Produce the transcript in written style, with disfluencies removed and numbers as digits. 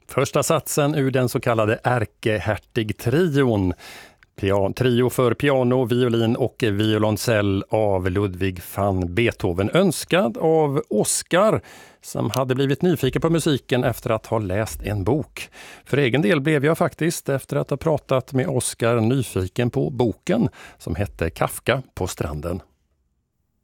Första satsen ur den så kallade ärkehertig-trion. Trio för piano, violin och violoncell av Ludwig van Beethoven. Önskad av Oskar som hade blivit nyfiken på musiken efter att ha läst en bok. För egen del blev jag faktiskt efter att ha pratat med Oskar nyfiken på boken som hette Kafka på stranden.